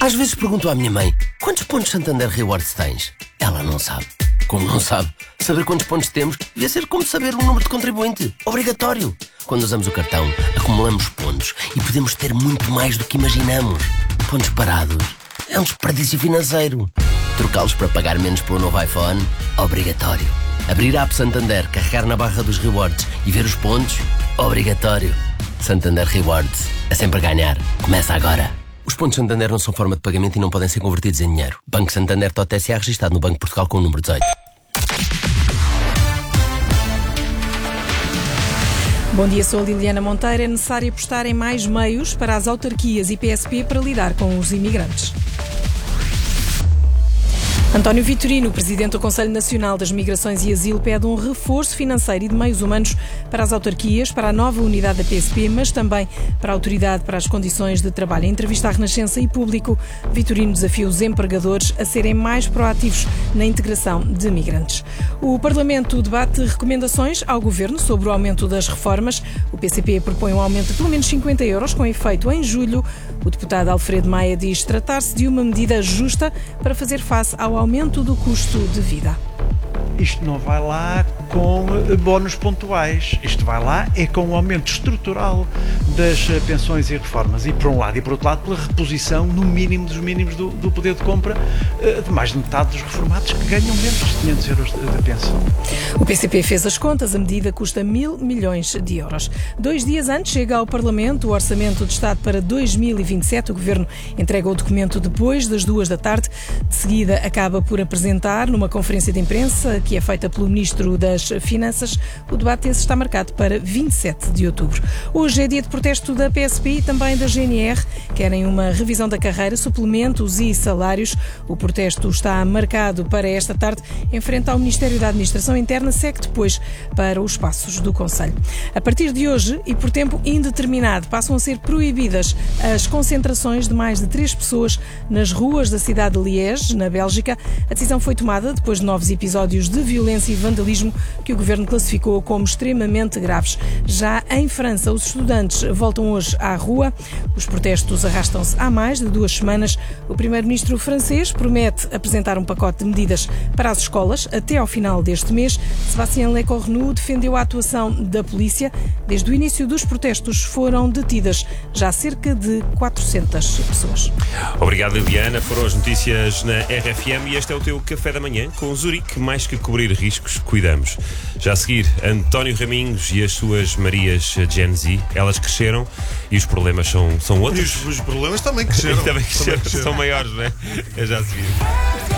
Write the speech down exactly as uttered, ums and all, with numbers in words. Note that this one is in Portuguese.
Às vezes pergunto à minha mãe: quantos pontos Santander Rewards tens? Ela não sabe. Como não sabe, saber quantos pontos temos devia ser como saber o número de contribuinte. Obrigatório. Quando usamos o cartão, acumulamos pontos e podemos ter muito mais do que imaginamos. Pontos parados é um desperdício financeiro. Trocá-los para pagar menos pelo novo iPhone? Obrigatório. Abrir a app Santander, carregar na barra dos rewards e ver os pontos? Obrigatório. Santander Rewards. É sempre a ganhar. Começa agora. Os pontos Santander não são forma de pagamento e não podem ser convertidos em dinheiro. Banco Santander T O T S A registado no Banco de Portugal com o número dezoito. Bom dia, sou a Liliana Monteiro. É necessário apostar em mais meios para as autarquias e P S P para lidar com os imigrantes. António Vitorino, presidente do Conselho Nacional das Migrações e Asilo, pede um reforço financeiro e de meios humanos para as autarquias, para a nova unidade da P S P, mas também para a Autoridade para as Condições de Trabalho. Em entrevista à Renascença e Público, Vitorino desafia os empregadores a serem mais proativos na integração de migrantes. O Parlamento debate recomendações ao Governo sobre o aumento das reformas. O P C P propõe um aumento de pelo menos cinquenta euros, com efeito em julho. O deputado Alfredo Maia diz tratar-se de uma medida justa para fazer face ao aumento do custo de vida. Isto não vai lá com bónus pontuais, isto vai lá é com o aumento estrutural das pensões e reformas e por um lado e por outro lado pela reposição no mínimo dos mínimos do, do poder de compra de mais de metade dos reformados que ganham menos de quinhentos euros de pensão. O P C P fez as contas, a medida custa mil milhões de euros. Dois dias antes chega ao Parlamento o Orçamento de Estado para dois mil e vinte e sete. O Governo entrega o documento depois das duas da tarde. De seguida acaba por apresentar numa conferência de imprensa que é feita pelo Ministro das Finanças. O debate esse está marcado para vinte e sete de outubro. Hoje é dia de protesto da P S P e também da G N R. Querem uma revisão da carreira, suplementos e salários. O protesto está marcado para esta tarde em frente ao Ministério da Administração Interna, segue depois para os passos do Conselho. A partir de hoje e por tempo indeterminado passam a ser proibidas as concentrações de mais de três pessoas nas ruas da cidade de Liège, na Bélgica. A decisão foi tomada depois de novos episódios de violência e vandalismo que o Governo classificou como extremamente graves. Já em França, os estudantes voltam hoje à rua. Os protestos arrastam-se há mais de duas semanas. O primeiro-ministro francês promete apresentar um pacote de medidas para as escolas até ao final deste mês. Sébastien Lecornu defendeu a atuação da polícia. Desde o início dos protestos foram detidas já cerca de quatrocentas pessoas. Obrigado, Liliana. Foram as notícias na R F M e este é o teu Café da Manhã com Zurique. Mais que cobrir riscos, cuidamos. Já a seguir, António Raminhos e as suas Marias Gen Z. Elas cresceram e os problemas são, são outros. E os, os problemas também cresceram. também cresceram. Também cresceram. São maiores, não é? É já a seguir.